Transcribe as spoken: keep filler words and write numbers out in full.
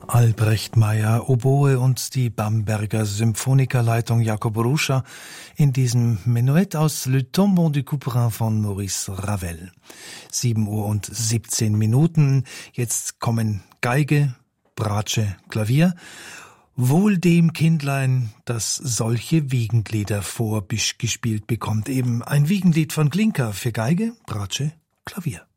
Albrecht Meyer, Oboe und die Bamberger Symphonikerleitung Jakob Ruscha in diesem Menuett aus Le Tombeau du Couperin von Maurice Ravel. Sieben Uhr und siebzehn Minuten. Jetzt kommen Geige, Bratsche, Klavier. Wohl dem Kindlein, das solche Wiegenlieder vorgespielt bekommt. Eben ein Wiegenlied von Glinka für Geige, Bratsche, Klavier.